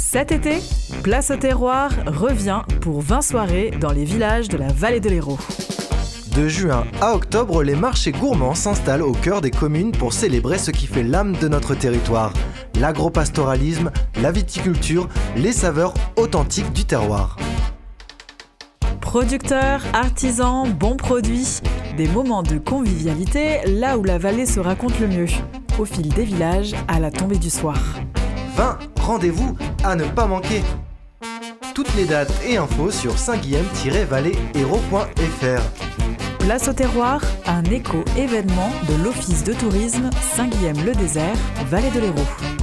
Cet été, Place au Terroir revient pour 20 soirées dans les villages de la vallée de l'Hérault. De juin à octobre, les marchés gourmands s'installent au cœur des communes pour célébrer ce qui fait l'âme de notre territoire. L'agropastoralisme, la viticulture, les saveurs authentiques du terroir. Producteurs, artisans, bons produits, des moments de convivialité là où la vallée se raconte le mieux, au fil des villages à la tombée du soir. 20 rendez-vous à ne pas manquer. Toutes les dates et infos sur saint-guillaume-vallée-hérault.fr. Place au Terroir, un éco-événement de l'Office de tourisme Saint-Guillaume-le-Désert, Vallée de l'Hérault.